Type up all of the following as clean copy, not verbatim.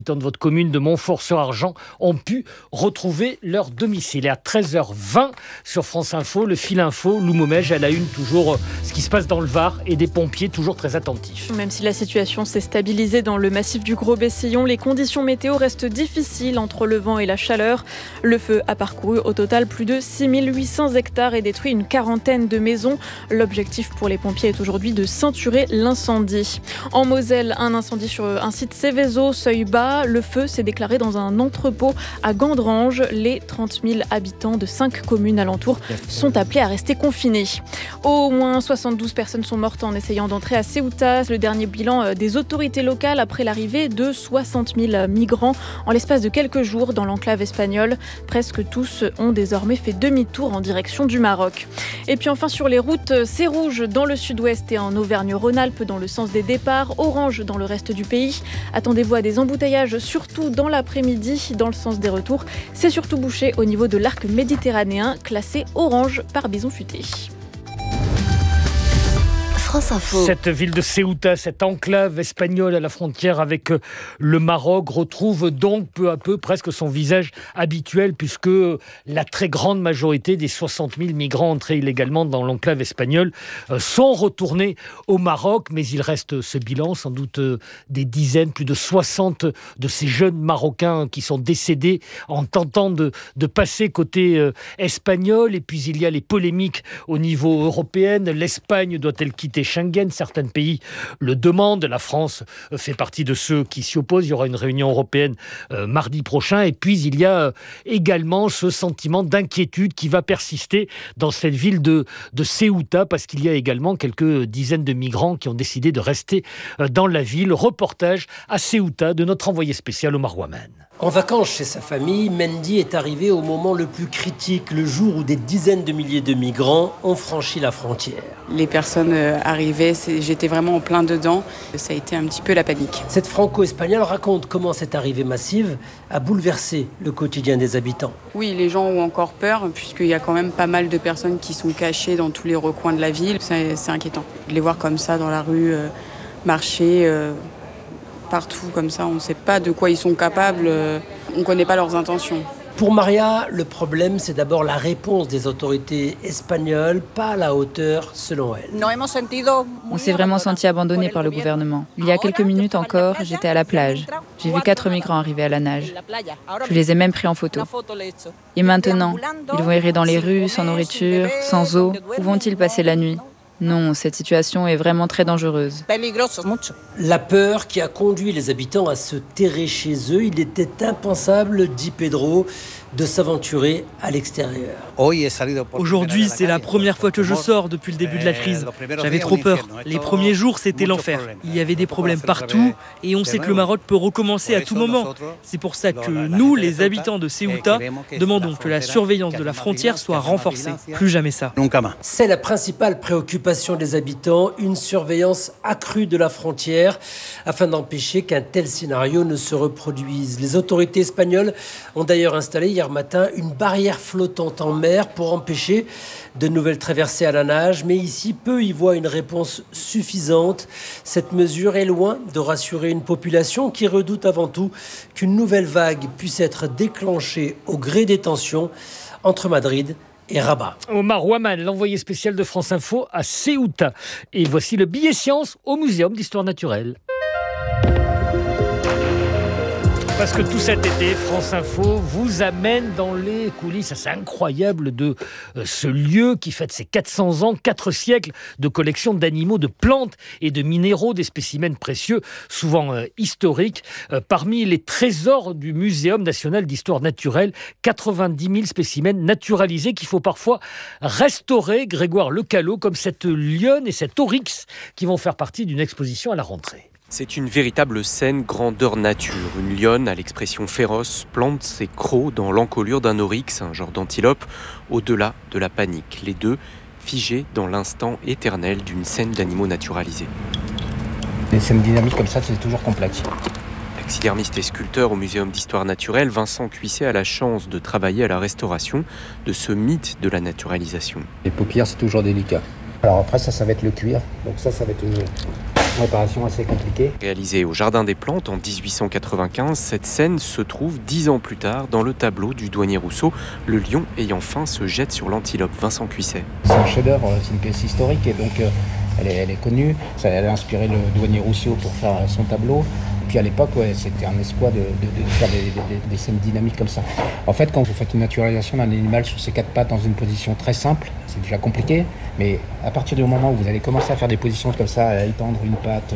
De votre commune de Montfort-sur-Argent ont pu retrouver leur domicile. Et à 13h20 sur France Info, le fil info, Lou Momège à la une, toujours ce qui se passe dans le Var et des pompiers toujours très attentifs. Même si la situation s'est stabilisée dans le massif du Gros-Bessillon, les conditions météo restent difficiles entre le vent et la chaleur. Le feu a parcouru au total plus de 6800 hectares et détruit une quarantaine de maisons. L'objectif pour les pompiers est aujourd'hui de ceinturer l'incendie. En Moselle, un incendie sur un site Céveso, seuil bas. Le feu s'est déclaré dans un entrepôt à Gandrange. Les 30 000 habitants de 5 communes alentours sont appelés à rester confinés. Au moins 72 personnes sont mortes en essayant d'entrer à Ceuta. Le dernier bilan des autorités locales après l'arrivée de 60 000 migrants en l'espace de quelques jours dans l'enclave espagnole. Presque tous ont désormais fait demi-tour en direction du Maroc. Et puis enfin sur les routes, c'est rouge dans le sud-ouest et en Auvergne-Rhône-Alpes dans le sens des départs, orange dans le reste du pays. Attendez-vous à des embouteillages surtout dans l'après-midi dans le sens des retours. C'est surtout bouché au niveau de l'arc méditerranéen, classé orange par Bison Futé. France Info. Cette ville de Ceuta, cette enclave espagnole à la frontière avec le Maroc, retrouve donc peu à peu presque son visage habituel puisque la très grande majorité des 60 000 migrants entrés illégalement dans l'enclave espagnole sont retournés au Maroc. Mais il reste ce bilan, sans doute des dizaines, plus de 60 de ces jeunes Marocains qui sont décédés en tentant de passer côté espagnol. Et puis il y a les polémiques au niveau européen. L'Espagne doit-elle quitter Schengen? Certains pays le demandent. La France fait partie de ceux qui s'y opposent. Il y aura une réunion européenne mardi prochain. Et puis, il y a également ce sentiment d'inquiétude qui va persister dans cette ville de Ceuta parce qu'il y a également quelques dizaines de migrants qui ont décidé de rester dans la ville. Reportage à Ceuta de notre envoyé spécial Omar Ouaman. En vacances chez sa famille, Mendy est arrivé au moment le plus critique, le jour où des dizaines de milliers de migrants ont franchi la frontière. Les personnes arrivaient, j'étais vraiment en plein dedans. Ça a été un petit peu la panique. Cette franco-espagnole raconte comment cette arrivée massive a bouleversé le quotidien des habitants. Oui, les gens ont encore peur, puisqu'il y a quand même pas mal de personnes qui sont cachées dans tous les recoins de la ville. C'est inquiétant. De les voir comme ça dans la rue, marcher... partout comme ça, on ne sait pas de quoi ils sont capables, on ne connaît pas leurs intentions. Pour Maria, le problème, c'est d'abord la réponse des autorités espagnoles, pas à la hauteur selon elle. On s'est vraiment senti abandonné par le gouvernement. Il y a quelques minutes encore, j'étais à la plage. J'ai vu 4 migrants arriver à la nage. Je les ai même pris en photo. Et maintenant, ils vont errer dans les rues, sans nourriture, sans eau. Où vont-ils passer la nuit ? Non, cette situation est vraiment très dangereuse. La peur qui a conduit les habitants à se terrer chez eux, il était impensable, dit Pedro, de s'aventurer à l'extérieur. Aujourd'hui, c'est la première fois que je sors depuis le début de la crise. J'avais trop peur. Les premiers jours, c'était l'enfer. Il y avait des problèmes partout et on sait que le Maroc peut recommencer à tout moment. C'est pour ça que nous, les habitants de Ceuta, demandons que la surveillance de la frontière soit renforcée. Plus jamais ça. C'est la principale préoccupation des habitants, une surveillance accrue de la frontière afin d'empêcher qu'un tel scénario ne se reproduise. Les autorités espagnoles ont d'ailleurs installé hier matin une barrière flottante en mer pour empêcher de nouvelles traversées à la nage. Mais ici, peu y voient une réponse suffisante. Cette mesure est loin de rassurer une population qui redoute avant tout qu'une nouvelle vague puisse être déclenchée au gré des tensions entre Madrid et Rabat. Omar Ouaman, l'envoyé spécial de France Info à Ceuta. Et voici le billet science au Muséum d'Histoire Naturelle. Parce que tout cet été, France Info vous amène dans les coulisses assez incroyables de ce lieu qui fête ses 400 ans, 4 siècles de collection d'animaux, de plantes et de minéraux, des spécimens précieux, souvent historiques. Parmi les trésors du Muséum national d'histoire naturelle, 90 000 spécimens naturalisés qu'il faut parfois restaurer. Grégoire Lecallot, comme cette lionne et cet oryx qui vont faire partie d'une exposition à la rentrée. C'est une véritable scène grandeur nature. Une lionne à l'expression féroce plante ses crocs dans l'encolure d'un oryx, un genre d'antilope, au-delà de la panique. Les deux figés dans l'instant éternel d'une scène d'animaux naturalisés. Les scènes dynamiques comme ça, c'est toujours complexe. Taxidermiste et sculpteur au Muséum d'Histoire Naturelle, Vincent Cuisset a la chance de travailler à la restauration de ce mythe de la naturalisation. Les paupières, c'est toujours délicat. Alors après, ça va être le cuir. Donc ça va être une Une réparation assez compliquée. Réalisée au Jardin des Plantes en 1895, cette scène se trouve 10 ans plus tard dans le tableau du douanier Rousseau. Le lion ayant faim se jette sur l'antilope. Vincent Cuisset. C'est un chef-d'œuvre, c'est une pièce historique et donc elle est connue. Elle a inspiré le douanier Rousseau pour faire son tableau. Et puis à l'époque, c'était un exploit de faire des scènes dynamiques comme ça. En fait, quand vous faites une naturalisation d'un animal sur ses 4 pattes dans une position très simple, c'est déjà compliqué. Mais à partir du moment où vous allez commencer à faire des positions comme ça, à étendre une patte,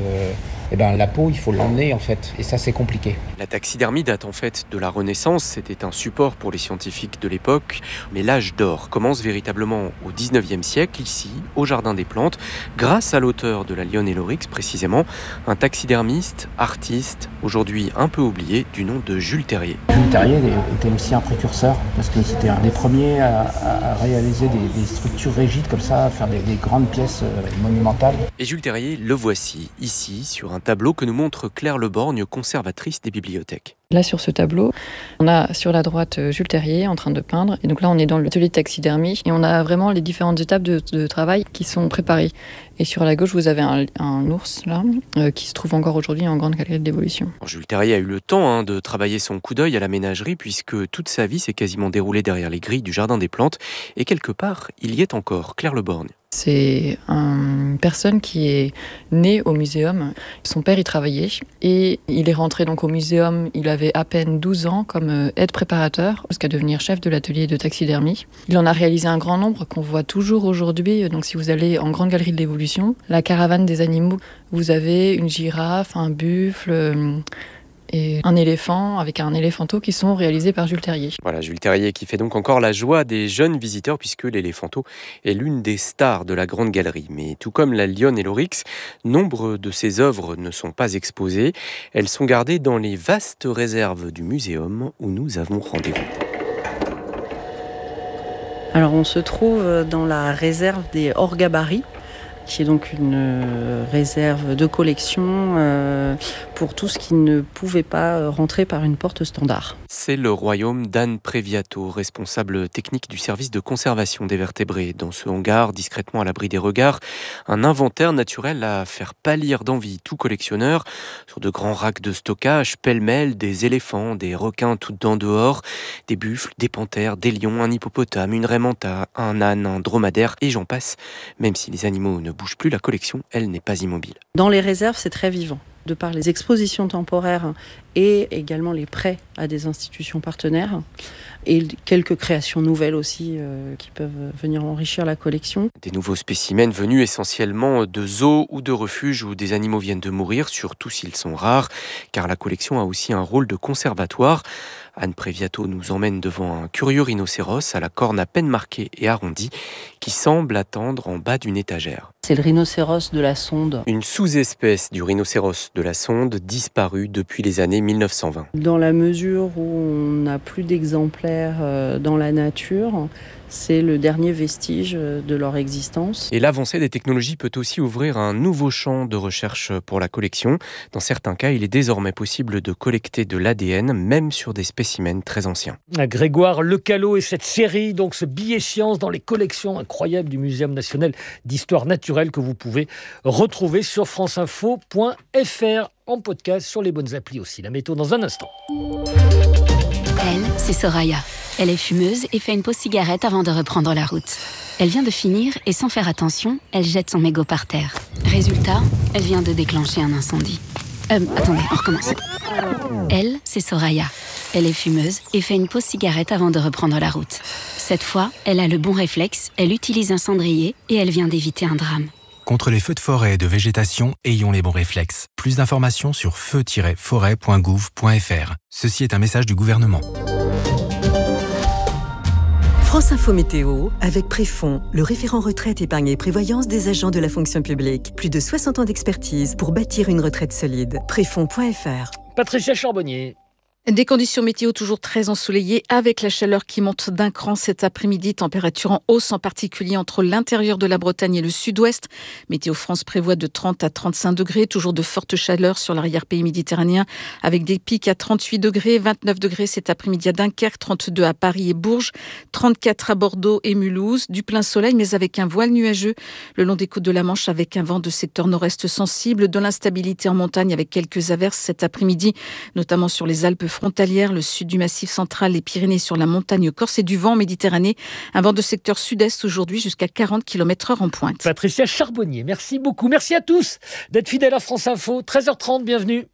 la peau, il faut l'emmener en fait. Et ça, c'est compliqué. La taxidermie date en fait de la Renaissance. C'était un support pour les scientifiques de l'époque. Mais l'âge d'or commence véritablement au 19e siècle, ici, au Jardin des Plantes, grâce à l'auteur de la Lionne et l'Oryx, précisément, un taxidermiste, artiste, aujourd'hui un peu oublié, du nom de Jules Terrier. Jules Terrier était aussi un précurseur, parce que c'était un des premiers à réaliser des structures rigides comme ça, à faire des grandes pièces monumentales. Et Jules Terrier, le voici, ici, sur un tableau que nous montre Claire Leborgne, conservatrice des bibliothèques. Là, sur ce tableau, on a sur la droite Jules Terrier en train de peindre. Et donc là, on est dans l'atelier de taxidermie. Et on a vraiment les différentes étapes de travail qui sont préparées. Et sur la gauche, vous avez un ours, là, qui se trouve encore aujourd'hui en grande galerie de l'évolution. Jules Terrier a eu le temps de travailler son coup d'œil à la ménagerie, puisque toute sa vie s'est quasiment déroulée derrière les grilles du Jardin des Plantes. Et quelque part, il y est encore. Claire Leborgne. C'est une personne qui est née au muséum. Son père y travaillait et il est rentré donc au muséum. Il avait à peine 12 ans comme aide préparateur jusqu'à devenir chef de l'atelier de taxidermie. Il en a réalisé un grand nombre qu'on voit toujours aujourd'hui. Donc si vous allez en grande galerie de l'évolution, la caravane des animaux, vous avez une girafe, un buffle et un éléphant avec un éléphanteau qui sont réalisés par Jules Terrier. Voilà, Jules Terrier qui fait donc encore la joie des jeunes visiteurs puisque l'éléphanteau est l'une des stars de la grande galerie. Mais tout comme la Lionne et l'Oryx, nombre de ses œuvres ne sont pas exposées. Elles sont gardées dans les vastes réserves du muséum où nous avons rendez-vous. Alors on se trouve dans la réserve des hors gabarits, qui est donc une réserve de collection pour tout ce qui ne pouvait pas rentrer par une porte standard. C'est le royaume d'Anne Préviato, responsable technique du service de conservation des vertébrés. Dans ce hangar, discrètement à l'abri des regards, un inventaire naturel à faire pâlir d'envie tout collectionneur. Sur de grands racks de stockage, pêle-mêle, des éléphants, des requins tout dedans dehors, des buffles, des panthères, des lions, un hippopotame, une raie manta, un âne, un dromadaire, et j'en passe. Même si les animaux ne bouge plus, la collection, elle, n'est pas immobile. Dans les réserves, c'est très vivant. De par les expositions temporaires et également les prêts à des institutions partenaires et quelques créations nouvelles aussi qui peuvent venir enrichir la collection. Des nouveaux spécimens venus essentiellement de zoos ou de refuges où des animaux viennent de mourir, surtout s'ils sont rares, car la collection a aussi un rôle de conservatoire. Anne Préviato nous emmène devant un curieux rhinocéros à la corne à peine marquée et arrondie qui semble attendre en bas d'une étagère. C'est le rhinocéros de la Sonde. Une sous-espèce du rhinocéros de la Sonde disparue depuis les années 1920. Dans la mesure où on n'a plus d'exemplaires dans la nature, c'est le dernier vestige de leur existence. Et l'avancée des technologies peut aussi ouvrir un nouveau champ de recherche pour la collection. Dans certains cas, il est désormais possible de collecter de l'ADN, même sur des spécimens très anciens. Grégoire Lecallot et cette série, donc ce billet science dans les collections incroyables du Muséum national d'histoire naturelle que vous pouvez retrouver sur franceinfo.fr en podcast sur les bonnes applis aussi. La météo dans un instant. Elle, c'est Soraya. Elle est fumeuse et fait une pause cigarette avant de reprendre la route. Elle vient de finir et sans faire attention, elle jette son mégot par terre. Résultat, elle vient de déclencher un incendie. Attendez, on recommence. Elle, c'est Soraya. Elle est fumeuse et fait une pause cigarette avant de reprendre la route. Cette fois, elle a le bon réflexe, elle utilise un cendrier et elle vient d'éviter un drame. Contre les feux de forêt et de végétation, ayons les bons réflexes. Plus d'informations sur feu-forêt.gouv.fr. Ceci est un message du gouvernement. France Info Météo avec Préfond, le référent retraite, épargne et prévoyance des agents de la fonction publique. Plus de 60 ans d'expertise pour bâtir une retraite solide. Préfond.fr. Patricia Charbonnier. Des conditions météo toujours très ensoleillées avec la chaleur qui monte d'un cran cet après-midi. Température en hausse en particulier entre l'intérieur de la Bretagne et le sud-ouest. Météo France prévoit de 30 à 35 degrés. Toujours de fortes chaleurs sur l'arrière-pays méditerranéen avec des pics à 38 degrés, 29 degrés cet après-midi à Dunkerque, 32 à Paris et Bourges, 34 à Bordeaux et Mulhouse. Du plein soleil mais avec un voile nuageux le long des côtes de la Manche avec un vent de secteur nord-est sensible. De l'instabilité en montagne avec quelques averses cet après-midi, notamment sur les Alpes frontalière, le sud du Massif central, les Pyrénées sur la montagne corse et du vent en Méditerranée. Un vent de secteur sud-est aujourd'hui jusqu'à 40 km/h en pointe. Patricia Charbonnier, merci beaucoup. Merci à tous d'être fidèles à France Info. 13h30, bienvenue.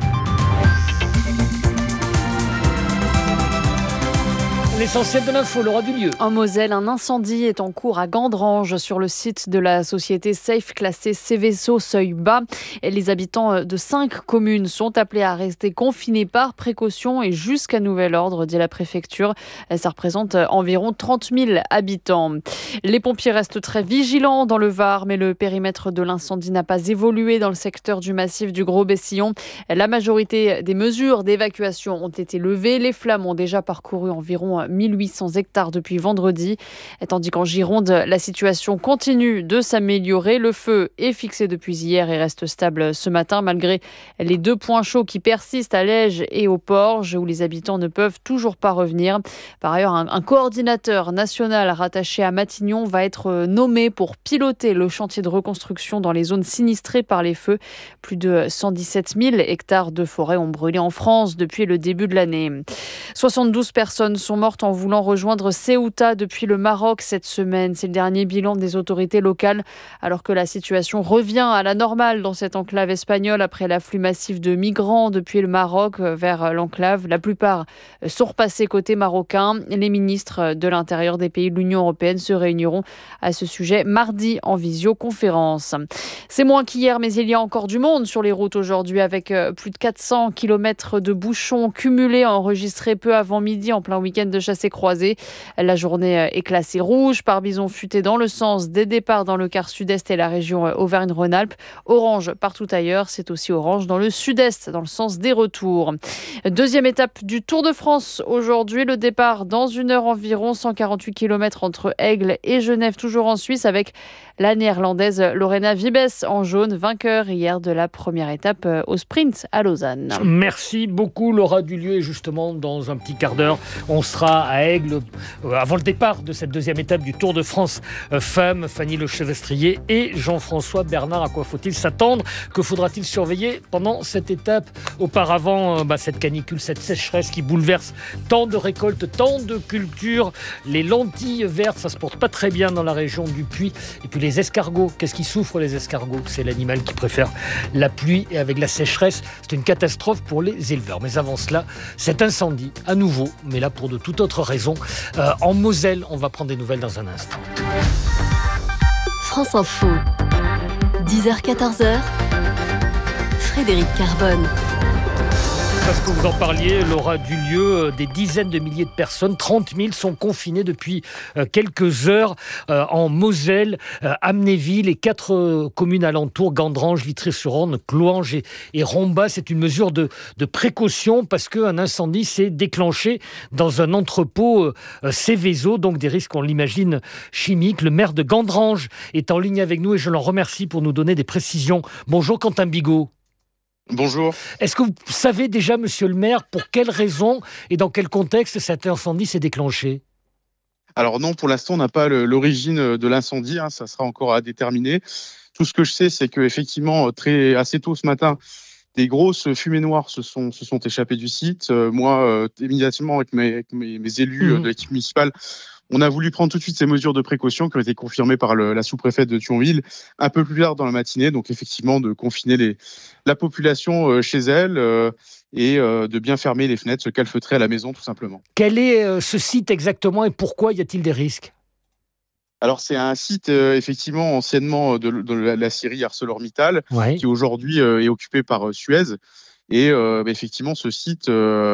L'essentiel de l'info, Laura Dulieu. En Moselle, un incendie est en cours à Gandrange sur le site de la société Safe classée Céveso seuil bas. Et les habitants de 5 communes sont appelés à rester confinés par précaution et jusqu'à nouvel ordre, dit la préfecture. Ça représente environ 30 000 habitants. Les pompiers restent très vigilants dans le Var, mais le périmètre de l'incendie n'a pas évolué dans le secteur du massif du Gros-Bessillon. La majorité des mesures d'évacuation ont été levées. Les flammes ont déjà parcouru environ 1800 hectares depuis vendredi. Tandis qu'en Gironde, la situation continue de s'améliorer. Le feu est fixé depuis hier et reste stable ce matin, malgré les 2 points chauds qui persistent à Lège et au Porge, où les habitants ne peuvent toujours pas revenir. Par ailleurs, un coordinateur national rattaché à Matignon va être nommé pour piloter le chantier de reconstruction dans les zones sinistrées par les feux. Plus de 117 000 hectares de forêt ont brûlé en France depuis le début de l'année. 72 personnes sont mortes en voulant rejoindre Ceuta depuis le Maroc cette semaine. C'est le dernier bilan des autorités locales, alors que la situation revient à la normale dans cette enclave espagnole après l'afflux massif de migrants depuis le Maroc vers l'enclave. La plupart sont repassés côté marocain. Les ministres de l'Intérieur des pays de l'Union européenne se réuniront à ce sujet mardi en visioconférence. C'est moins qu'hier, mais il y a encore du monde sur les routes aujourd'hui avec plus de 400 km de bouchons cumulés enregistrés peu avant midi en plein week-end de chassé-croisé. La journée est classée rouge par bison futé dans le sens des départs dans le quart sud-est et la région Auvergne-Rhône-Alpes. Orange partout ailleurs, c'est aussi orange dans le sud-est, dans le sens des retours. Deuxième étape du Tour de France. Aujourd'hui, le départ dans 1 heure environ, 148 km entre Aigle et Genève, toujours en Suisse, avec la néerlandaise Lorena Wiebes en jaune, vainqueur hier de la première étape au sprint à Lausanne. Merci beaucoup Laura Dulieu, et justement dans un petit quart d'heure, on sera à Aigle avant le départ de cette deuxième étape du Tour de France femmes, Fanny Lechevestrier et Jean-François Bernard. À quoi faut-il s'attendre? Que faudra-t-il surveiller pendant cette étape? Auparavant, cette canicule, cette sécheresse qui bouleverse tant de récoltes, tant de cultures. Les lentilles vertes, ça se porte pas très bien dans la région du Puy. Et puis les escargots, qu'est-ce qui souffre les escargots? C'est l'animal qui préfère la pluie, et avec la sécheresse, c'est une catastrophe pour les éleveurs. Mais avant cela, cet incendie à nouveau, mais là pour de toute autre raison, en Moselle. On va prendre des nouvelles dans un instant. France Info, 10h-14h, Frédéric Carbone. Parce que vous en parliez, Laura Dulieu, des dizaines de milliers de personnes, 30 000 sont confinées depuis quelques heures en Moselle, Amnéville et 4 communes alentours, Gandrange, Vitry-sur-Orne, Clouange et Rombas. C'est une mesure de précaution parce qu'un incendie s'est déclenché dans un entrepôt Céveso, donc des risques, on l'imagine, chimiques. Le maire de Gandrange est en ligne avec nous et je l'en remercie pour nous donner des précisions. Bonjour Quentin Bigot. Bonjour. Est-ce que vous savez déjà, monsieur le maire, pour quelles raisons et dans quel contexte cet incendie s'est déclenché? Alors non, pour l'instant, on n'a pas l'origine de l'incendie, ça sera encore à déterminer. Tout ce que je sais, c'est qu'effectivement, assez tôt ce matin, des grosses fumées noires se sont échappées du site. Moi, immédiatement, avec mes élus de l'équipe municipale, on a voulu prendre tout de suite ces mesures de précaution qui ont été confirmées par la sous-préfète de Thionville un peu plus tard dans la matinée. Donc effectivement, de confiner la population chez elle et de bien fermer les fenêtres, se calfeutrer à la maison tout simplement. Quel est ce site exactement et pourquoi y a-t-il des risques? Alors c'est un site effectivement anciennement de la scierie ArcelorMittal, qui aujourd'hui est occupé par Suez. Et effectivement, ce site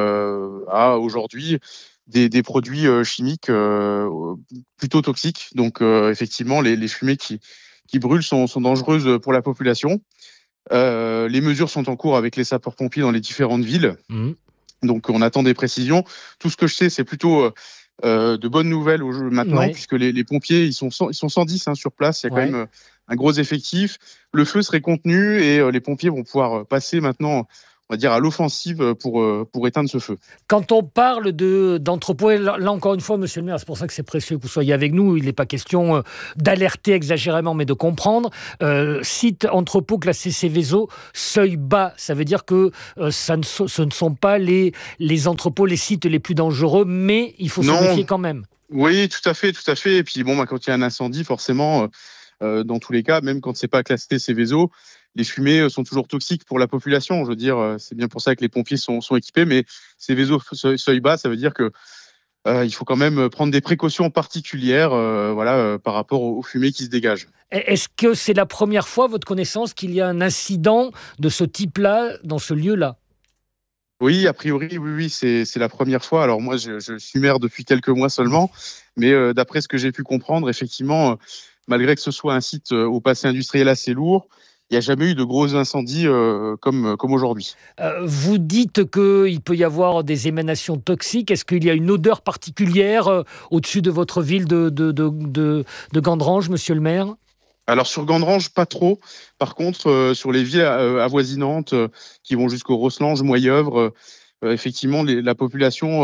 a aujourd'hui des produits chimiques plutôt toxiques. Donc effectivement, les fumées qui brûlent sont dangereuses pour la population. Les mesures sont en cours avec les sapeurs-pompiers dans les différentes villes. Donc on attend des précisions. Tout ce que je sais, c'est plutôt de bonnes nouvelles au jeu maintenant, puisque les pompiers, ils sont 110 sur place. Il y a quand même un gros effectif. Le feu serait contenu et les pompiers vont pouvoir passer maintenant, on va dire, à l'offensive pour éteindre ce feu. Quand on parle d'entrepôt, là encore une fois, monsieur le maire, c'est pour ça que c'est précieux que vous soyez avec nous, il n'est pas question d'alerter exagérément, mais de comprendre. Site entrepôt classé Seveso, seuil bas, ça veut dire que ce ne sont pas les entrepôts, les sites les plus dangereux, mais il faut se méfier quand même. Oui, tout à fait. Et puis quand il y a un incendie, forcément, dans tous les cas, même quand c'est pas classé Seveso, les fumées sont toujours toxiques pour la population. Je veux dire, c'est bien pour ça que les pompiers sont équipés, mais Seveso seuil bas, ça veut dire que il faut quand même prendre des précautions particulières par rapport aux fumées qui se dégagent. Est-ce que c'est la première fois, à votre connaissance, qu'il y a un incident de ce type-là dans ce lieu-là ? Oui, a priori, oui, c'est la première fois. Alors moi, je suis maire depuis quelques mois seulement, mais d'après ce que j'ai pu comprendre, effectivement, malgré que ce soit un site au passé industriel assez lourd, il n'y a jamais eu de gros incendies comme aujourd'hui. Vous dites qu'il peut y avoir des émanations toxiques. Est-ce qu'il y a une odeur particulière au-dessus de votre ville de Gandrange, monsieur le maire ? Alors sur Gandrange, pas trop. Par contre, sur les villes avoisinantes qui vont jusqu'au Rosselange, Moyeuvre, effectivement, la population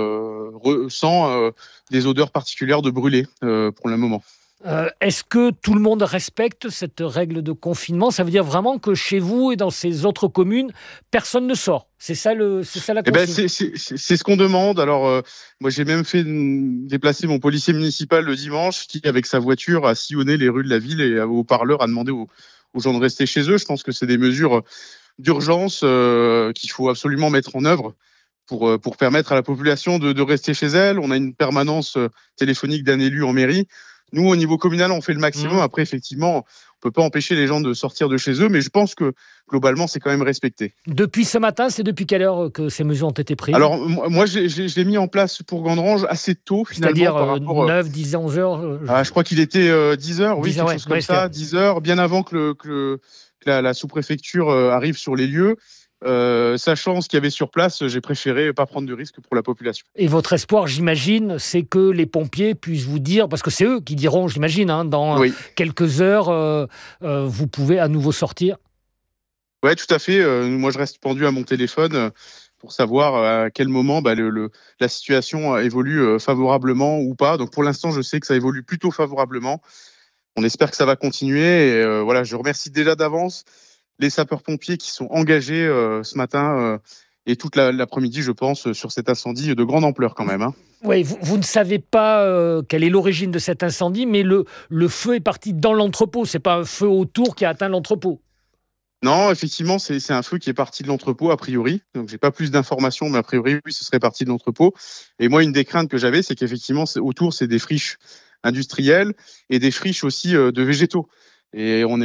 ressent des odeurs particulières de brûlés pour le moment. Est-ce que tout le monde respecte cette règle de confinement ? Ça veut dire vraiment que chez vous et dans ces autres communes, personne ne sort. C'est ça la consigne. C'est ce qu'on demande. Alors, moi, j'ai même fait déplacer mon policier municipal le dimanche, qui, avec sa voiture, a sillonné les rues de la ville et au parleur a demandé aux gens de rester chez eux. Je pense que c'est des mesures d'urgence qu'il faut absolument mettre en œuvre pour permettre à la population de rester chez elle. On a une permanence téléphonique d'un élu en mairie. Nous, au niveau communal, on fait le maximum. Après, effectivement, on ne peut pas empêcher les gens de sortir de chez eux, mais je pense que, globalement, c'est quand même respecté. Depuis ce matin, c'est depuis quelle heure que ces mesures ont été prises ? Alors, moi, je l'ai mis en place pour Gandrange assez tôt, finalement. C'est-à-dire 9, 10, 11 heures je crois qu'il était 10 heures, oui, 10 quelque chose comme ça, 10 heures, bien avant que la sous-préfecture arrive sur les lieux. Sachant ce qu'il y avait sur place, j'ai préféré pas prendre de risque pour la population. Et votre espoir, j'imagine, c'est que les pompiers puissent vous dire, parce que c'est eux qui diront, j'imagine, dans quelques heures, vous pouvez à nouveau sortir. Oui, tout à fait. Moi, je reste pendu à mon téléphone pour savoir à quel moment la situation évolue favorablement ou pas. Donc pour l'instant, je sais que ça évolue plutôt favorablement. On espère que ça va continuer. Et je remercie déjà d'avance les sapeurs-pompiers qui sont engagés ce matin et toute l'après-midi, je pense, sur cet incendie de grande ampleur quand même. Oui, vous ne savez pas quelle est l'origine de cet incendie, mais le feu est parti dans l'entrepôt. Ce n'est pas un feu autour qui a atteint l'entrepôt. Non, effectivement, c'est un feu qui est parti de l'entrepôt, a priori. Donc, j'ai pas plus d'informations, mais a priori, oui, ce serait parti de l'entrepôt. Et moi, une des craintes que j'avais, c'est qu'effectivement, autour, c'est des friches industrielles et des friches aussi de végétaux. Et on est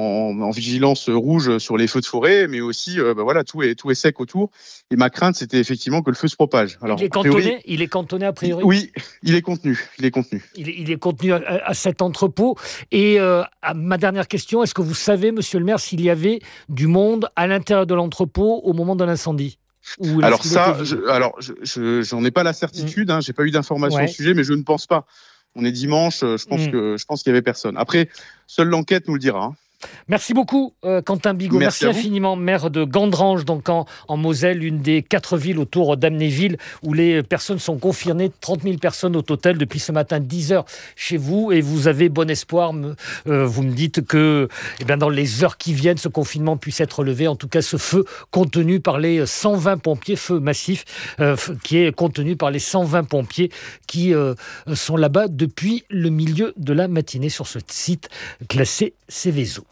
en vigilance rouge sur les feux de forêt, mais aussi, tout est sec autour. Et ma crainte, c'était effectivement que le feu se propage. Alors, il est cantonné a priori. Oui, il est contenu. Il est contenu à cet entrepôt. Et ma dernière question, est-ce que vous savez, monsieur le maire, s'il y avait du monde à l'intérieur de l'entrepôt au moment de l'incendie ? Alors ça, j'en ai pas la certitude. J'ai pas eu d'informations au sujet, mais je ne pense pas. On est dimanche, je pense qu'il y avait personne. Après, seule l'enquête nous le dira. Merci beaucoup, Quentin Bigot. Merci infiniment, maire de Gandrange, donc en Moselle, une des 4 villes autour d'Amnéville où les personnes sont confinées, 30 000 personnes au total depuis ce matin, 10 heures chez vous. Et vous avez bon espoir, vous me dites que dans les heures qui viennent, ce confinement puisse être levé. En tout cas, ce feu contenu par les 120 pompiers, feu massif, qui est contenu par les 120 pompiers qui sont là-bas depuis le milieu de la matinée sur ce site classé Seveso.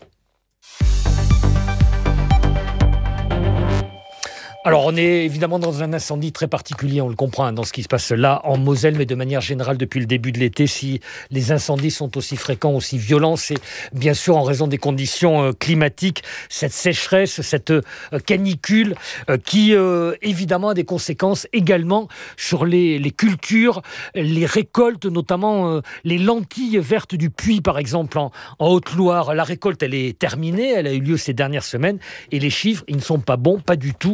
Alors, on est évidemment dans un incendie très particulier, on le comprend, dans ce qui se passe là en Moselle, mais de manière générale, depuis le début de l'été, si les incendies sont aussi fréquents, aussi violents, c'est bien sûr en raison des conditions climatiques, cette sécheresse, cette canicule, qui évidemment a des conséquences également sur les cultures, les récoltes, notamment les lentilles vertes du Puy, par exemple, en Haute-Loire. La récolte, elle est terminée, elle a eu lieu ces dernières semaines, et les chiffres, ils ne sont pas bons, pas du tout, sur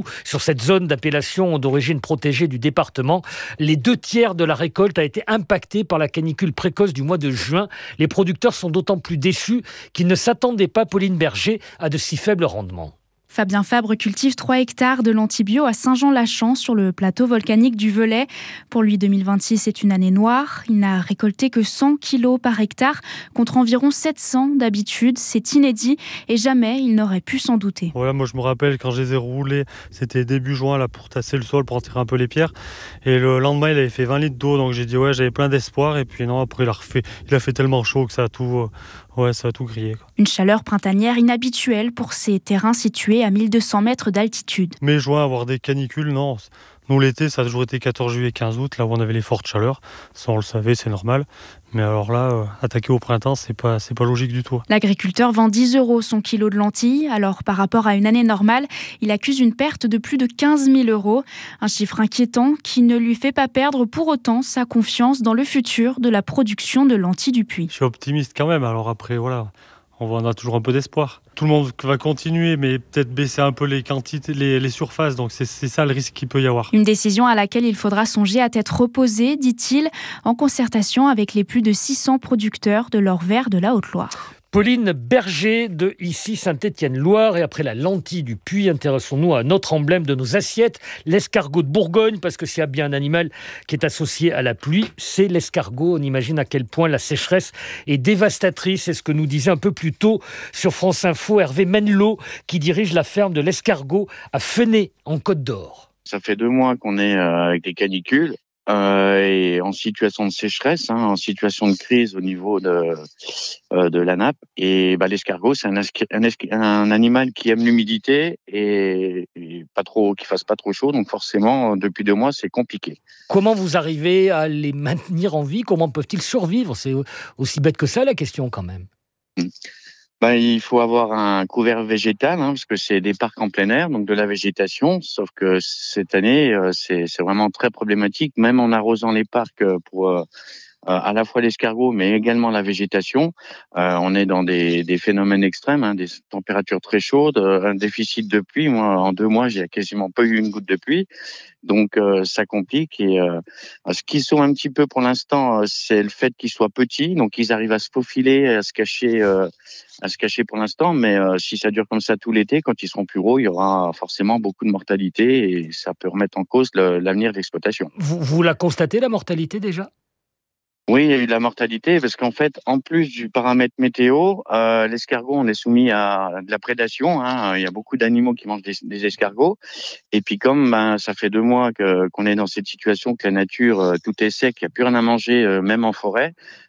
cette zone d'appellation d'origine protégée du département. Les 2/3 de la récolte a été impactée par la canicule précoce du mois de juin. Les producteurs sont d'autant plus déçus qu'ils ne s'attendaient pas, Pauline Berger, à de si faibles rendements. Fabien Fabre cultive 3 hectares de lentilles bio à Saint-Jean-Lachamps sur le plateau volcanique du Velay. Pour lui, 2026 est une année noire. Il n'a récolté que 100 kilos par hectare contre environ 700 d'habitude. C'est inédit et jamais il n'aurait pu s'en douter. Voilà, moi je me rappelle quand je les ai roulés, c'était début juin là, pour tasser le sol, pour en tirer un peu les pierres. Et le lendemain, il avait fait 20 litres d'eau, donc j'ai dit ouais, j'avais plein d'espoir. Et puis non, après il a fait tellement chaud que ça a tout grillé. Une chaleur printanière inhabituelle pour ces terrains situés à 1200 mètres d'altitude. Mai, juin, avoir des canicules, non. Nous, l'été, ça a toujours été 14 juillet, 15 août, là où on avait les fortes chaleurs. Ça, on le savait, c'est normal. Mais alors là, attaquer au printemps, c'est pas logique du tout. L'agriculteur vend 10 € son kilo de lentilles. Alors, par rapport à une année normale, il accuse une perte de plus de 15 000 €. Un chiffre inquiétant qui ne lui fait pas perdre pour autant sa confiance dans le futur de la production de lentilles du Puy. Je suis optimiste quand même. Alors après, voilà, on a toujours un peu d'espoir. Tout le monde va continuer, mais peut-être baisser un peu les quantités, les surfaces. Donc c'est ça le risque qu'il peut y avoir. Une décision à laquelle il faudra songer à tête reposée, dit-il, en concertation avec les plus de 600 producteurs de l'or vert de la Haute-Loire. Pauline Berger de ici Saint-Étienne-Loire. Et après la lentille du Puy, intéressons-nous à notre emblème de nos assiettes, l'escargot de Bourgogne, parce que s'il y a bien un animal qui est associé à la pluie, c'est l'escargot. On imagine à quel point la sécheresse est dévastatrice. C'est ce que nous disait un peu plus tôt sur France Info Hervé Menlot, qui dirige la ferme de l'escargot à Fenay, en Côte d'Or. Ça fait 2 mois qu'on est avec des canicules. Et en situation de sécheresse, en situation de crise au niveau de la nappe. Et l'escargot, c'est un animal qui aime l'humidité et qui fasse pas trop chaud. Donc forcément, depuis 2 mois, c'est compliqué. Comment vous arrivez à les maintenir en vie ? Comment peuvent-ils survivre ? C'est aussi bête que ça, la question, quand même. Il faut avoir un couvert végétal, parce que c'est des parcs en plein air, donc de la végétation. Sauf que cette année, c'est vraiment très problématique, même en arrosant les parcs pour à la fois l'escargot, mais également la végétation. On est dans des phénomènes extrêmes, des températures très chaudes, un déficit de pluie. Moi, en 2 mois, j'ai quasiment pas eu une goutte de pluie. Donc, ça complique. Et ce qu'ils sont un petit peu pour l'instant, c'est le fait qu'ils soient petits. Donc, ils arrivent à se faufiler, à se cacher pour l'instant. Mais si ça dure comme ça tout l'été, quand ils seront plus gros, il y aura forcément beaucoup de mortalité et ça peut remettre en cause l'avenir de l'exploitation. Vous la constatez, la mortalité, déjà ? Oui, il y a eu de la mortalité parce qu'en fait, en plus du paramètre météo, l'escargot, on est soumis à de la prédation. Il y a beaucoup d'animaux qui mangent des escargots. Et puis comme ça fait 2 mois qu'on est dans cette situation, que la nature, tout est sec, il n'y a plus rien à manger, même en forêt.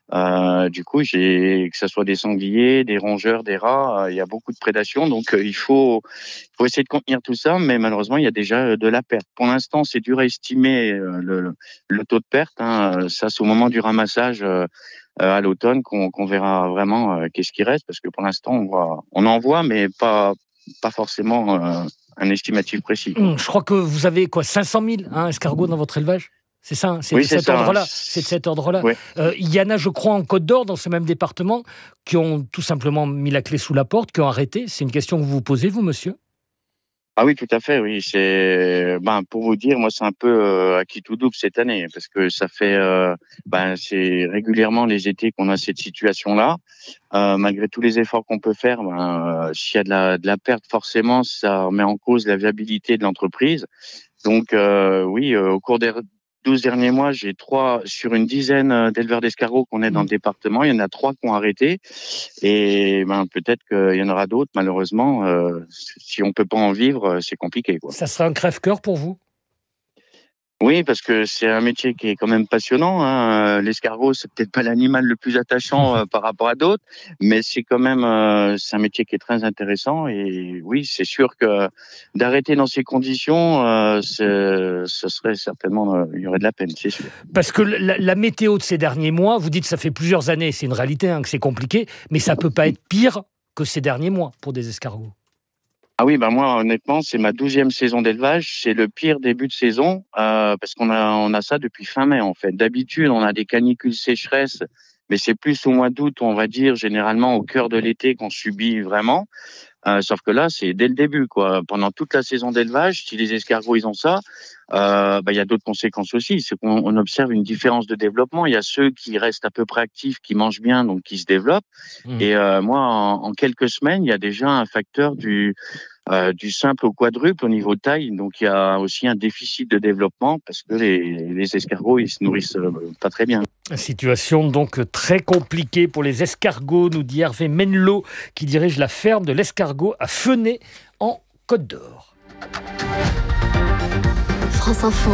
Du coup, que ce soit des sangliers, des rongeurs, des rats, il y a beaucoup de prédation. Donc, il faut essayer de contenir tout ça. Mais malheureusement, il y a déjà de la perte. Pour l'instant, c'est dur à estimer le taux de perte. Ça, c'est au moment du ramassage à l'automne qu'on verra vraiment qu'est-ce qui reste. Parce que pour l'instant, on en voit, mais pas forcément un estimatif précis. Je crois que vous avez 500 000 escargots dans votre élevage ? C'est ça, c'est de cet ordre-là. Oui. Il y en a, je crois, en Côte d'Or, dans ce même département, qui ont tout simplement mis la clé sous la porte, qui ont arrêté. C'est une question que vous vous posez, vous, monsieur ? Ah oui, tout à fait, oui. C'est, pour vous dire, moi, c'est un peu à qui tout double cette année, parce que ça fait, c'est régulièrement les étés qu'on a cette situation-là. Malgré tous les efforts qu'on peut faire, s'il y a de la perte, forcément, ça met en cause la viabilité de l'entreprise. Donc, oui, au cours des 12 derniers mois, j'ai 3 sur une dizaine d'éleveurs d'escargots qu'on est dans le département. Il y en a 3 qui ont arrêté. Et peut-être qu'il y en aura d'autres, malheureusement. Si on ne peut pas en vivre, c'est compliqué, quoi. Ça sera un crève-cœur pour vous ? Oui, parce que c'est un métier qui est quand même passionnant. L'escargot, c'est peut-être pas l'animal le plus attachant par rapport à d'autres, mais c'est quand même c'est un métier qui est très intéressant. Et oui, c'est sûr que d'arrêter dans ces conditions, ce serait certainement, il y aurait de la peine, c'est sûr. Parce que la météo de ces derniers mois, vous dites que ça fait plusieurs années, c'est une réalité, que c'est compliqué, mais ça peut pas être pire que ces derniers mois pour des escargots. Ah oui, moi, honnêtement, c'est ma 12e saison d'élevage. C'est le pire début de saison, parce qu'on a ça depuis fin mai, en fait. D'habitude, on a des canicules sécheresse, mais c'est plus au mois d'août, on va dire, généralement au cœur de l'été qu'on subit vraiment. Sauf que là, c'est dès le début, quoi. Pendant toute la saison d'élevage, si les escargots ils ont ça, il y a d'autres conséquences aussi. C'est qu'on observe une différence de développement. Il y a ceux qui restent à peu près actifs, qui mangent bien, donc qui se développent. Et moi, en quelques semaines, il y a déjà un facteur du simple au quadruple au niveau de taille. Donc, il y a aussi un déficit de développement parce que les escargots, ils se nourrissent pas très bien. Situation donc très compliquée pour les escargots, nous dit Hervé Menlot, qui dirige la ferme de l'escargot à Fenay, en Côte d'Or. France Info,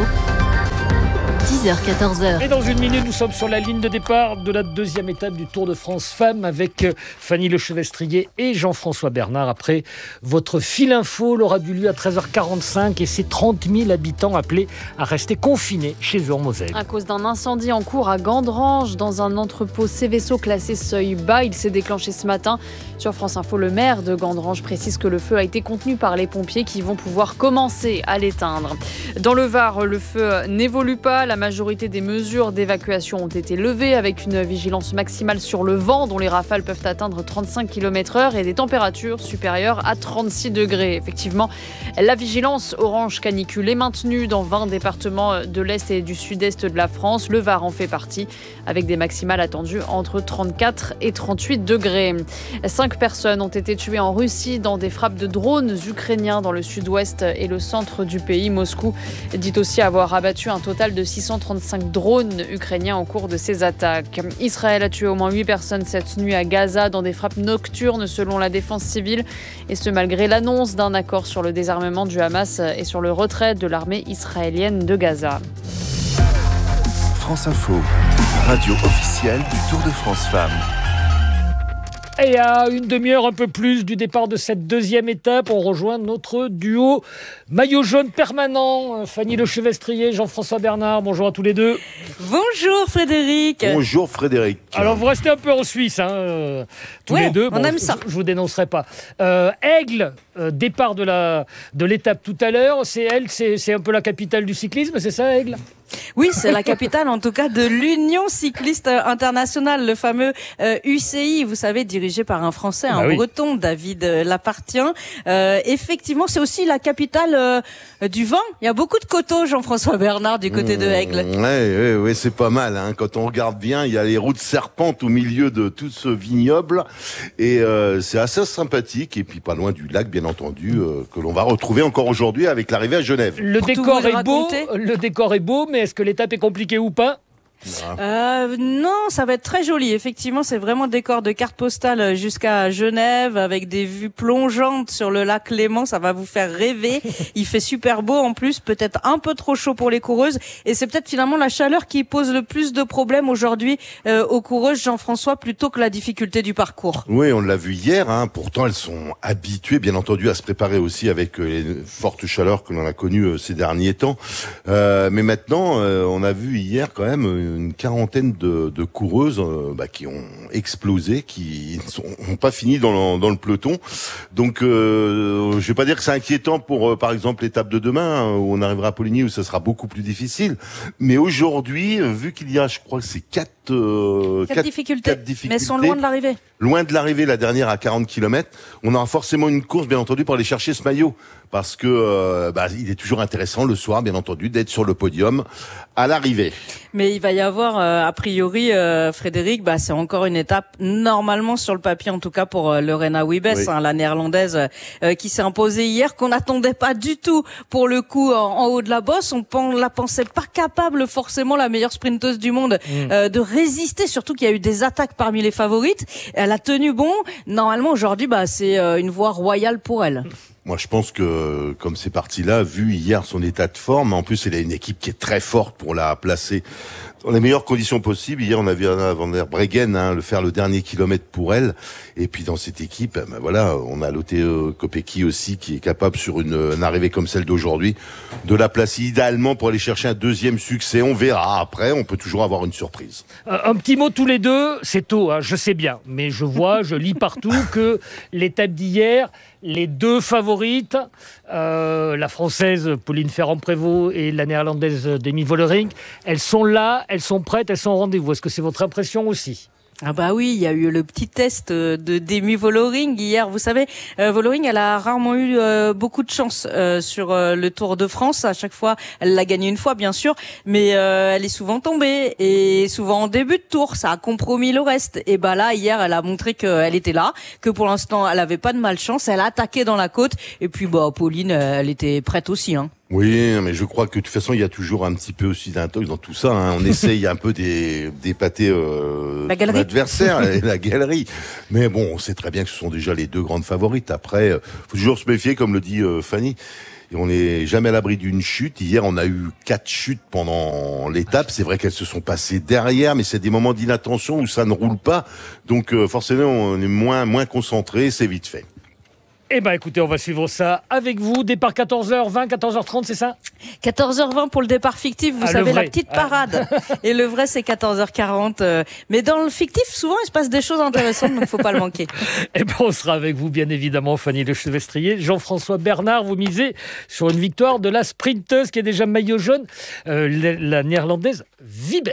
10h-14h. Et dans une minute, nous sommes sur la ligne de départ de la deuxième étape du Tour de France Femmes avec Fanny Lechevestrier et Jean-François Bernard. Après votre fil info, l'aura du lieu à 13h45 et c'est 30 000 habitants appelés à rester confinés chez eux en Moselle. À cause d'un incendie en cours à Gandrange, dans un entrepôt Céveso classé seuil bas, il s'est déclenché ce matin. Sur France Info, le maire de Gandrange précise que le feu a été contenu par les pompiers qui vont pouvoir commencer à l'éteindre. Dans le Var, le feu n'évolue pas. La majorité des mesures d'évacuation ont été levées avec une vigilance maximale sur le vent dont les rafales peuvent atteindre 35 km/h et des températures supérieures à 36 degrés. Effectivement, la vigilance orange canicule est maintenue dans 20 départements de l'Est et du Sud-Est de la France. Le Var en fait partie avec des maximales attendues entre 34 et 38 degrés. 5 personnes ont été tuées en Russie dans des frappes de drones ukrainiens dans le sud-ouest et le centre du pays. Moscou dit aussi avoir abattu un total de 635 drones ukrainiens au cours de ces attaques. Israël a tué au moins 8 personnes cette nuit à Gaza dans des frappes nocturnes selon la défense civile. Et ce malgré l'annonce d'un accord sur le désarmement du Hamas et sur le retrait de l'armée israélienne de Gaza. France Info, radio officielle du Tour de France Femmes. Et à une demi-heure un peu plus du départ de cette deuxième étape, on rejoint notre duo maillot jaune permanent. Fanny Lechevestrier, Jean-François Bernard, bonjour à tous les deux. Bonjour Frédéric. Bonjour Frédéric. Alors vous restez un peu en Suisse, tous les deux. On aime ça. Je vous dénoncerai pas. Aigle, départ de l'étape tout à l'heure, c'est un peu la capitale du cyclisme, c'est ça Aigle ? Oui, c'est la capitale en tout cas de l'Union cycliste internationale, le fameux UCI, vous savez, dirigé par un Français, un Breton, David Lapartien. Effectivement, c'est aussi la capitale du vin. Il y a beaucoup de coteaux, Jean-François Bernard, du côté de Aigle. Oui, c'est pas mal. Quand on regarde bien, il y a les routes serpentent au milieu de tout ce vignoble. Et c'est assez sympathique. Et puis pas loin du lac, bien entendu, que l'on va retrouver encore aujourd'hui avec l'arrivée à Genève. Le décor est beau, mais est-ce que l'étape est compliquée ou pas ? Non, ça va être très joli. Effectivement, c'est vraiment décor de carte postale jusqu'à Genève avec des vues plongeantes sur le lac Léman. Ça va vous faire rêver. Il fait super beau en plus, peut-être un peu trop chaud pour les coureuses. Et c'est peut-être finalement la chaleur qui pose le plus de problèmes aujourd'hui aux coureuses, Jean-François, plutôt que la difficulté du parcours. Oui, on l'a vu hier. Pourtant, elles sont habituées, bien entendu, à se préparer aussi avec les fortes chaleurs que l'on a connues ces derniers temps. Mais maintenant, on a vu hier quand même une quarantaine de coureuses qui ont explosé, qui n'ont pas fini dans le peloton. Donc, je vais pas dire que c'est inquiétant pour, par exemple, l'étape de demain, où on arrivera à Poligny, où ça sera beaucoup plus difficile. Mais aujourd'hui, vu qu'il y a, je crois que c'est 4 difficultés, mais elles sont loin de l'arrivée. Loin de l'arrivée, la dernière à 40 km. On aura forcément une course, bien entendu, pour aller chercher ce maillot. Parce que il est toujours intéressant le soir, bien entendu, d'être sur le podium à l'arrivée. Mais il va y avoir, a priori, Frédéric, c'est encore une étape, normalement sur le papier, en tout cas pour Lorena Wiebes, la néerlandaise, qui s'est imposée hier, qu'on n'attendait pas du tout pour le coup en haut de la bosse. On la pensait pas capable, forcément, la meilleure sprinteuse du monde, de résister, surtout qu'il y a eu des attaques parmi les favorites. Elle a tenu bon. Normalement, aujourd'hui, c'est une voie royale pour elle. Moi, je pense que, comme c'est parti là, vu hier son état de forme, en plus, elle a une équipe qui est très forte pour la placer dans les meilleures conditions possibles. Hier, on a vu Anna van der Breggen faire le dernier kilomètre pour elle. Et puis, dans cette équipe, on a Lotte Kopecky aussi, qui est capable, sur une arrivée comme celle d'aujourd'hui, de la placer idéalement pour aller chercher un deuxième succès. On verra. Après, on peut toujours avoir une surprise. Un petit mot tous les deux. C'est tôt, je sais bien. Mais je lis partout que l'étape d'hier, les deux favorites, la française Pauline Ferrand-Prévot et la néerlandaise Demi Vollering, elles sont là, elles sont prêtes, elles sont au rendez-vous. Est-ce que c'est votre impression aussi ? Ah bah oui, il y a eu le petit test de Demi Vollering hier. Vous savez, Vollering, elle a rarement eu beaucoup de chance sur le Tour de France. À chaque fois, elle l'a gagné une fois, bien sûr, mais elle est souvent tombée et souvent en début de tour. Ça a compromis le reste. Et bah là, hier, elle a montré qu'elle était là, que pour l'instant, elle avait pas de malchance. Elle a attaqué dans la côte. Et puis, Pauline, elle était prête aussi, hein. Oui, mais je crois que de toute façon, il y a toujours un petit peu aussi d'intox dans tout ça. Hein. On essaye un peu d'épater l'adversaire et la galerie. Mais bon, on sait très bien que ce sont déjà les deux grandes favorites. Après, faut toujours se méfier, comme le dit Fanny. Et on n'est jamais à l'abri d'une chute. Hier, on a eu 4 chutes pendant l'étape. C'est vrai qu'elles se sont passées derrière, mais c'est des moments d'inattention où ça ne roule pas. Donc forcément, on est moins concentré. C'est vite fait. Eh bien, écoutez, on va suivre ça avec vous. Départ 14h20, 14h30, c'est ça ? 14h20 pour le départ fictif, vous savez, la petite parade. Et le vrai, c'est 14h40. Mais dans le fictif, souvent, il se passe des choses intéressantes, donc il ne faut pas le manquer. Eh bien, on sera avec vous, bien évidemment, Fanny Le Chevestrier. Jean-François Bernard, vous misez sur une victoire de la sprinteuse qui est déjà maillot jaune, la néerlandaise Wiebes.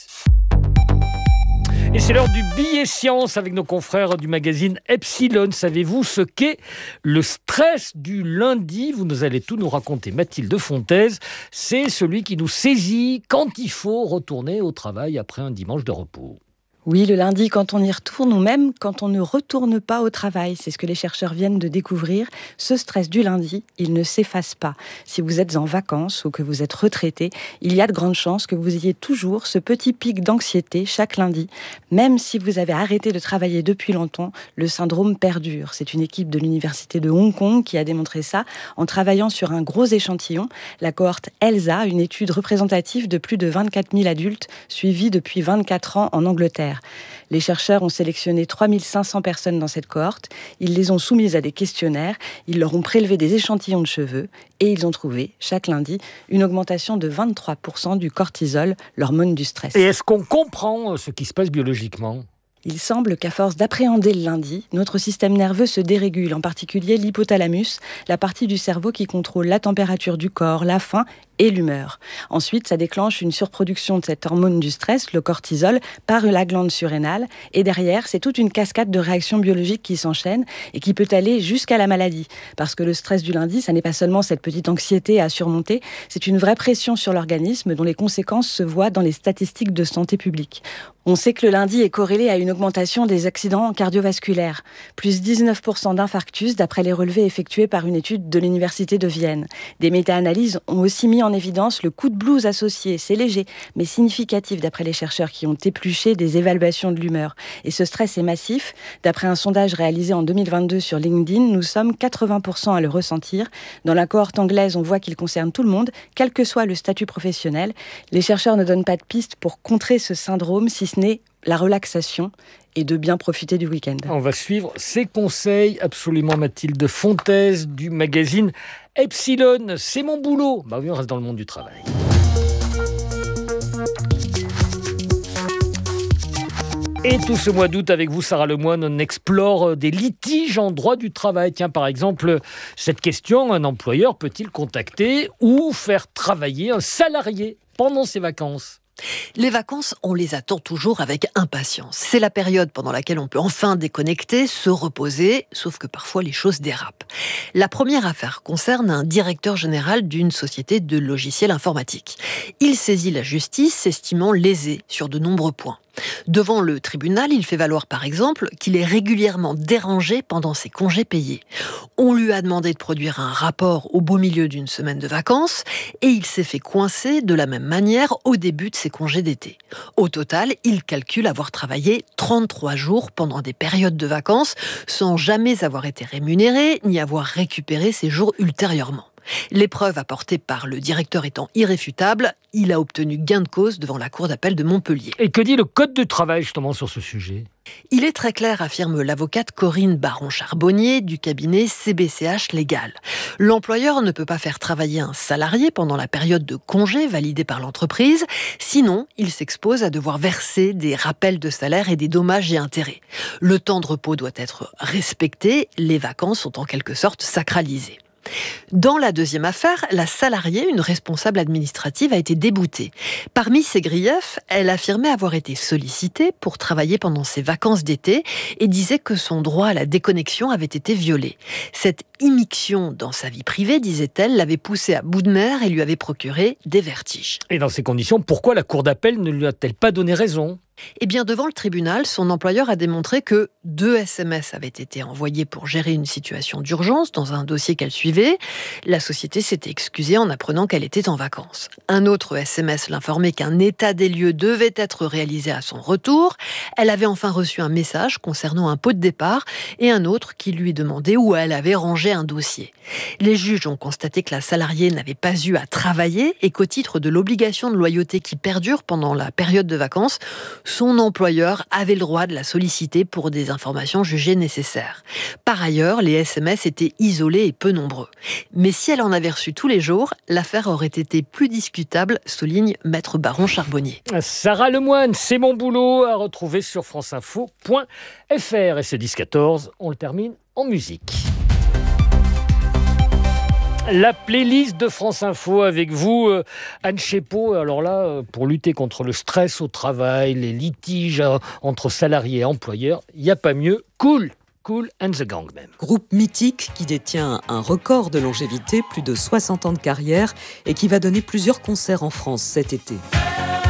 Et c'est l'heure du billet science avec nos confrères du magazine Epsilon. Savez-vous ce qu'est le stress du lundi ? Vous allez tout nous raconter. Mathilde Fontaise, c'est celui qui nous saisit quand il faut retourner au travail après un dimanche de repos. Oui, le lundi, quand on y retourne, ou même quand on ne retourne pas au travail. C'est ce que les chercheurs viennent de découvrir. Ce stress du lundi, il ne s'efface pas. Si vous êtes en vacances ou que vous êtes retraité, il y a de grandes chances que vous ayez toujours ce petit pic d'anxiété chaque lundi. Même si vous avez arrêté de travailler depuis longtemps, le syndrome perdure. C'est une équipe de l'université de Hong Kong qui a démontré ça en travaillant sur un gros échantillon, la cohorte ELSA, une étude représentative de plus de 24 000 adultes suivis depuis 24 ans en Angleterre. Les chercheurs ont sélectionné 3500 personnes dans cette cohorte. Ils les ont soumises à des questionnaires. Ils leur ont prélevé des échantillons de cheveux et ils ont trouvé, chaque lundi, une augmentation de 23% du cortisol, l'hormone du stress. Et est-ce qu'on comprend ce qui se passe biologiquement ? Il semble qu'à force d'appréhender le lundi, notre système nerveux se dérégule, en particulier l'hypothalamus, la partie du cerveau qui contrôle la température du corps, la faim et l'humeur. Ensuite, ça déclenche une surproduction de cette hormone du stress, le cortisol, par la glande surrénale. Et derrière, c'est toute une cascade de réactions biologiques qui s'enchaînent et qui peut aller jusqu'à la maladie. Parce que le stress du lundi, ça n'est pas seulement cette petite anxiété à surmonter, c'est une vraie pression sur l'organisme dont les conséquences se voient dans les statistiques de santé publique. On sait que le lundi est corrélé à une augmentation des accidents cardiovasculaires, plus 19% d'infarctus d'après les relevés effectués par une étude de l'Université de Vienne. Des méta-analyses ont aussi mis en évidence le coup de blues associé. C'est léger, mais significatif d'après les chercheurs qui ont épluché des évaluations de l'humeur. Et ce stress est massif. D'après un sondage réalisé en 2022 sur LinkedIn, nous sommes 80% à le ressentir. Dans la cohorte anglaise, on voit qu'il concerne tout le monde, quel que soit le statut professionnel. Les chercheurs ne donnent pas de piste pour contrer ce syndrome, si ce n'est la relaxation et de bien profiter du week-end. On va suivre ces conseils absolument, Mathilde Fontaise du magazine Epsilon. C'est mon boulot. Bah oui, on reste dans le monde du travail. Et tout ce mois d'août, avec vous, Sarah Lemoine, on explore des litiges en droit du travail. Tiens, par exemple, cette question, un employeur peut-il contacter ou faire travailler un salarié pendant ses vacances ? Les vacances, on les attend toujours avec impatience. C'est la période pendant laquelle on peut enfin déconnecter, se reposer, sauf que parfois les choses dérapent. La première affaire concerne un directeur général d'une société de logiciels informatiques. Il saisit la justice, estimant lésé sur de nombreux points. Devant le tribunal, il fait valoir par exemple qu'il est régulièrement dérangé pendant ses congés payés. On lui a demandé de produire un rapport au beau milieu d'une semaine de vacances et il s'est fait coincer de la même manière au début de ses congés d'été. Au total, il calcule avoir travaillé 33 jours pendant des périodes de vacances sans jamais avoir été rémunéré ni avoir récupéré ces jours ultérieurement. Les preuves apportées par le directeur étant irréfutables, il a obtenu gain de cause devant la cour d'appel de Montpellier. Et que dit le Code du travail justement sur ce sujet ? Il est très clair, affirme l'avocate Corinne Baron-Charbonnier du cabinet CBCH Légal. L'employeur ne peut pas faire travailler un salarié pendant la période de congé validée par l'entreprise, sinon il s'expose à devoir verser des rappels de salaire et des dommages et intérêts. Le temps de repos doit être respecté, les vacances sont en quelque sorte sacralisées. Dans la deuxième affaire, la salariée, une responsable administrative, a été déboutée. Parmi ses griefs, elle affirmait avoir été sollicitée pour travailler pendant ses vacances d'été et disait que son droit à la déconnexion avait été violé. Cette immixtion dans sa vie privée, disait-elle, l'avait poussée à bout de nerfs et lui avait procuré des vertiges. Et dans ces conditions, pourquoi la Cour d'appel ne lui a-t-elle pas donné raison ? Eh bien, devant le tribunal, son employeur a démontré que 2 SMS avaient été envoyés pour gérer une situation d'urgence dans un dossier qu'elle suivait. La société s'était excusée en apprenant qu'elle était en vacances. Un autre SMS l'informait qu'un état des lieux devait être réalisé à son retour. Elle avait enfin reçu un message concernant un pot de départ et un autre qui lui demandait où elle avait rangé un dossier. Les juges ont constaté que la salariée n'avait pas eu à travailler et qu'au titre de l'obligation de loyauté qui perdure pendant la période de vacances, son employeur avait le droit de la solliciter pour des informations jugées nécessaires. Par ailleurs, les SMS étaient isolés et peu nombreux. Mais si elle en avait reçu tous les jours, l'affaire aurait été plus discutable, souligne Maître Baron Charbonnier. Sarah Lemoine, c'est mon boulot, à retrouver sur franceinfo.fr. Et ce 10-14, on le termine en musique. La playlist de France Info avec vous, Anne Chépot. Alors là, pour lutter contre le stress au travail, les litiges entre salariés et employeurs, il n'y a pas mieux. Cool and the Gang même. Groupe mythique qui détient un record de longévité, plus de 60 ans de carrière, et qui va donner plusieurs concerts en France cet été.